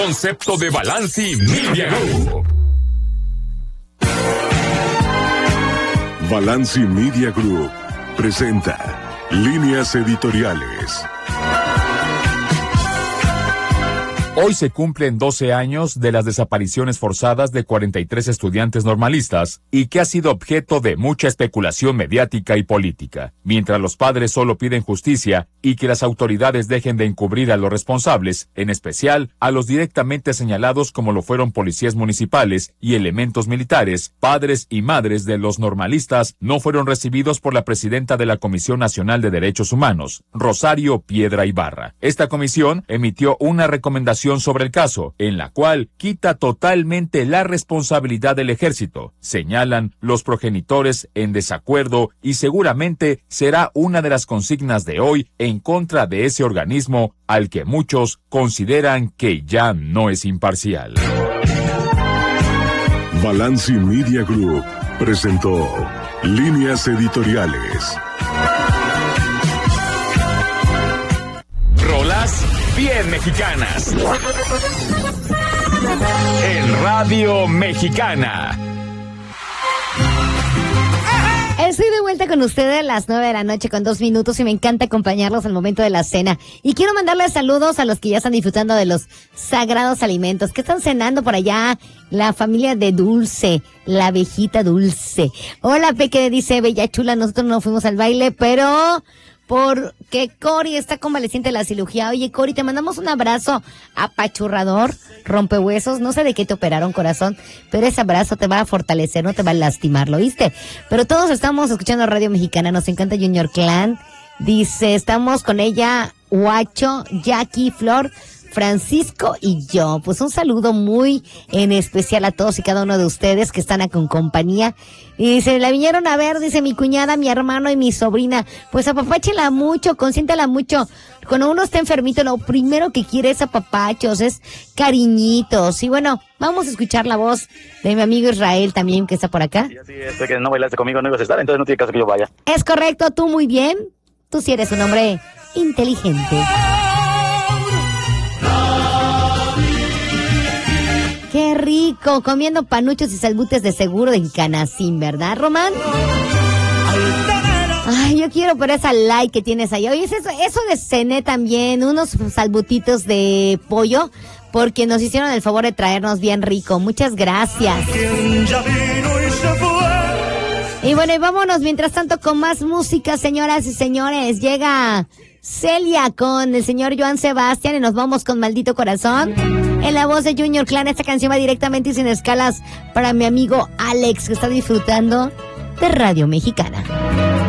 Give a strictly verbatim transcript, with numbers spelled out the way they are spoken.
Concepto de Balanci Media Group. Balanci Media Group presenta Líneas Editoriales. Hoy se cumplen doce años de las desapariciones forzadas de cuarenta y tres estudiantes normalistas y que ha sido objeto de mucha especulación mediática y política. Mientras los padres solo piden justicia y que las autoridades dejen de encubrir a los responsables, en especial a los directamente señalados como lo fueron policías municipales y elementos militares, padres y madres de los normalistas no fueron recibidos por la presidenta de la Comisión Nacional de Derechos Humanos, Rosario Piedra Ibarra. Esta comisión emitió una recomendación sobre el caso, en la cual quita totalmente la responsabilidad del ejército. Señalan los progenitores en desacuerdo y seguramente será una de las consignas de hoy en contra de ese organismo al que muchos consideran que ya no es imparcial. Balanci Media Group presentó Líneas Editoriales. Rolas bien mexicanas. En Radio Mexicana. Estoy de vuelta con ustedes a las nueve de la noche con dos minutos y me encanta acompañarlos al momento de la cena. Y quiero mandarles saludos a los que ya están disfrutando de los sagrados alimentos. ¿Qué están cenando por allá? La familia de Dulce, la abejita Dulce. Hola, Peque, dice Bella Chula, nosotros no fuimos al baile, pero porque Cori está convaleciente de la cirugía. Oye, Cori, te mandamos un abrazo apachurrador, rompehuesos. No sé de qué te operaron, corazón, pero ese abrazo te va a fortalecer, no te va a lastimar, ¿lo viste? Pero todos estamos escuchando Radio Mexicana, nos encanta Junior Clan. Dice, estamos con ella, Huacho, Jackie, Flor, Francisco y yo. Pues un saludo muy en especial a todos y cada uno de ustedes que están con compañía. Y dice, la vinieron a ver, dice mi cuñada, mi hermano y mi sobrina. Pues apapáchela mucho, consiéntala mucho. Cuando uno está enfermito, lo primero que quiere es apapachos, es cariñitos. Y bueno, vamos a escuchar la voz de mi amigo Israel también, que está por acá. Sí, así es, que no bailaste conmigo, no ibas a estar, entonces no tiene caso que yo vaya. Es correcto, tú muy bien. Tú sí eres un hombre inteligente. Qué rico, comiendo panuchos y salbutes de seguro en Canacín, ¿verdad, Román? Ay, yo quiero por esa like que tienes ahí. Oye, eso, eso de cené también, unos salbutitos de pollo, porque nos hicieron el favor de traernos bien rico. Muchas gracias. Y bueno, y vámonos mientras tanto con más música, señoras y señores. Llega Celia con el señor Joan Sebastián y nos vamos con Maldito Corazón. En la voz de Junior Clan, esta canción va directamente y sin escalas para mi amigo Alex, que está disfrutando de Radio Mexicana.